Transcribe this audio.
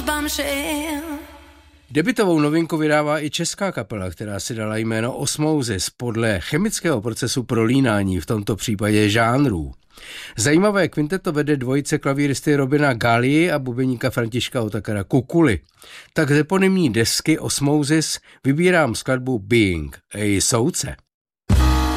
Debutovou novinku vydává i česká kapela, která si dala jméno Osmosis podle chemického procesu prolínání, v tomto případě žánrů. Zajímavé kvinteto vede dvojice klavíristy Robina Galii a bubeníka Františka Otakara Kukuly. Tak z eponymní desky Osmosis vybírám skladbu Being, ej soudce.